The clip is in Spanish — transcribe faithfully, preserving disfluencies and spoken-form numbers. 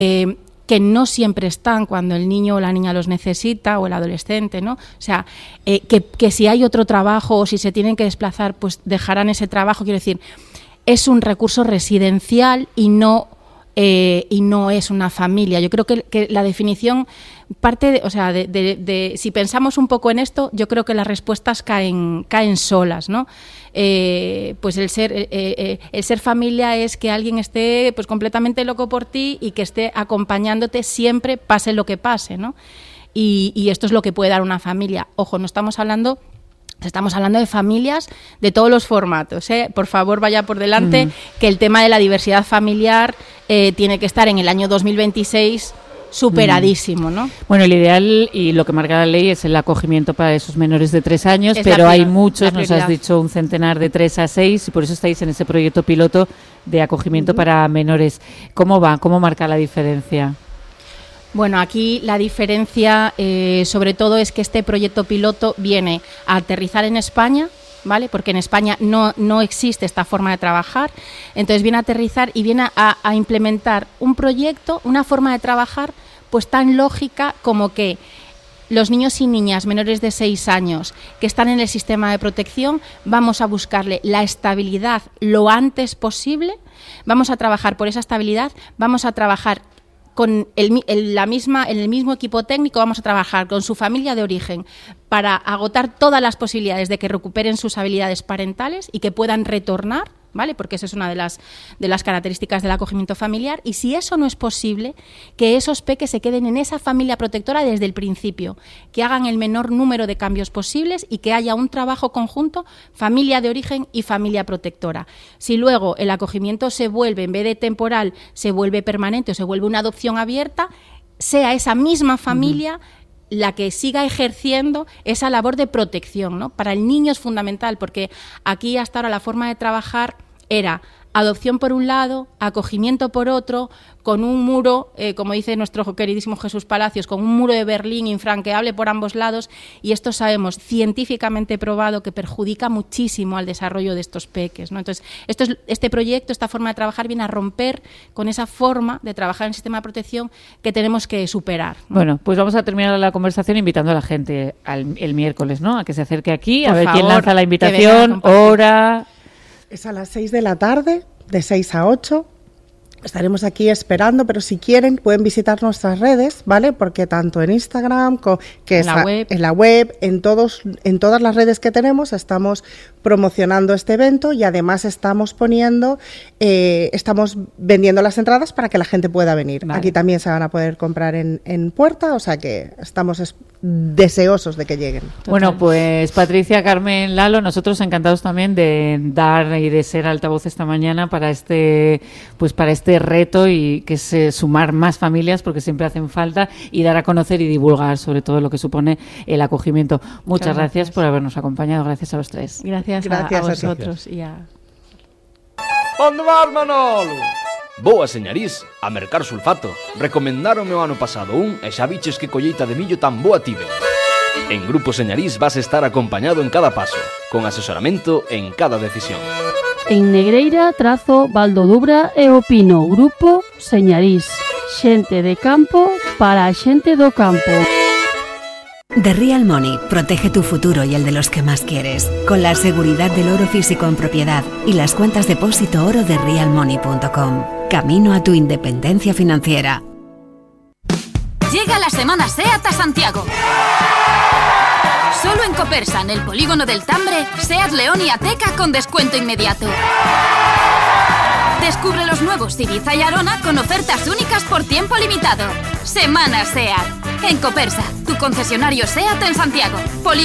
eh, que no siempre están cuando el niño o la niña los necesita, o el adolescente, ¿no? O sea, eh, que, que si hay otro trabajo o si se tienen que desplazar, pues dejarán ese trabajo. Quiero decir, es un recurso residencial y no, eh, y no es una familia. Yo creo que, que la definición parte, de, o sea, de, de, de, si pensamos un poco en esto, yo creo que las respuestas caen, caen solas, ¿no? Eh, pues el ser, eh, eh, el ser familia es que alguien esté pues completamente loco por ti y que esté acompañándote siempre, pase lo que pase, ¿no? Y, y esto es lo que puede dar una familia. Ojo, no estamos hablando... Estamos hablando de familias de todos los formatos, ¿eh? Por favor, vaya por delante, mm. que el tema de la diversidad familiar eh, tiene que estar en el año dos mil veintiséis superadísimo, ¿no? Bueno, el ideal y lo que marca la ley es el acogimiento para esos menores de tres años, es pero la hay prior, muchos, nos has dicho un centenar de tres a seis, y por eso estáis en ese proyecto piloto de acogimiento uh-huh. para menores. ¿Cómo va? ¿Cómo marca la diferencia? Bueno, aquí la diferencia eh, sobre todo es que este proyecto piloto viene a aterrizar en España, ¿vale? Porque en España no, no existe esta forma de trabajar, entonces viene a aterrizar y viene a, a implementar un proyecto, una forma de trabajar pues tan lógica como que los niños y niñas menores de seis años que están en el sistema de protección, vamos a buscarle la estabilidad lo antes posible, vamos a trabajar por esa estabilidad, vamos a trabajar con el, el, la misma, en el mismo equipo técnico, vamos a trabajar con su familia de origen para agotar todas las posibilidades de que recuperen sus habilidades parentales y que puedan retornar, ¿vale? Porque esa es una de las, de las características del acogimiento familiar. Y si eso no es posible, que esos peques se queden en esa familia protectora desde el principio, que hagan el menor número de cambios posibles y que haya un trabajo conjunto, familia de origen y familia protectora. Si luego el acogimiento se vuelve, en vez de temporal, se vuelve permanente o se vuelve una adopción abierta, sea esa misma familia uh-huh. la que siga ejerciendo esa labor de protección, ¿no? Para el niño es fundamental, porque aquí hasta ahora la forma de trabajar era adopción por un lado, acogimiento por otro, con un muro, eh, como dice nuestro queridísimo Jesús Palacios, con un muro de Berlín infranqueable por ambos lados, y esto sabemos, científicamente probado, que perjudica muchísimo al desarrollo de estos peques, ¿no? Entonces, esto es, este proyecto, esta forma de trabajar, viene a romper con esa forma de trabajar en el sistema de protección que tenemos que superar, ¿no? Bueno, pues vamos a terminar la conversación invitando a la gente al, el miércoles, ¿no? A que se acerque aquí, por a ver favor, quién lanza la invitación, hora... Es a las seis de la tarde, de seis a ocho. Estaremos aquí esperando, pero si quieren pueden visitar nuestras redes, ¿vale? Porque tanto en Instagram, co- que en es la a, web, en la web, en todos, en todas las redes que tenemos, estamos promocionando este evento y además estamos poniendo, eh, estamos vendiendo las entradas para que la gente pueda venir. Vale. Aquí también se van a poder comprar en, en puerta, o sea que estamos es, deseosos de que lleguen. Total. Bueno, pues Patricia, Carmen, Lalo, nosotros encantados también de dar y de ser altavoz esta mañana para este, pues para este reto y que es eh, sumar más familias, porque siempre hacen falta, y dar a conocer y divulgar sobre todo lo que supone el acogimiento. Muchas gracias, gracias por habernos acompañado, gracias a los tres. Gracias, gracias a, a vosotros. Y a... ¿Dónde vas, Manolo? Vou a Señarís a mercar sulfato. Recomendáronme o ano pasado un e xa biches que colleita de millo tan boa tive. En Grupo Señarís vas a estar acompañado en cada paso, con asesoramento en cada decisión. En Negreira, Trazo, Valdodubra e O Pino, Grupo Señarís. Xente de campo para a xente do campo. The Real Money protege tu futuro y el de los que más quieres, con la seguridad del oro físico en propiedad y las cuentas depósito oro de real money punto com. Camino a tu independencia financiera. Llega la Semana SEAT a Santiago. Solo en Copersa, en el polígono del Tambre, SEAT León y Ateca con descuento inmediato. Descubre los nuevos Ibiza y Arona con ofertas únicas por tiempo limitado. Semana SEAT. En Copersa, tu concesionario SEAT en Santiago. Poli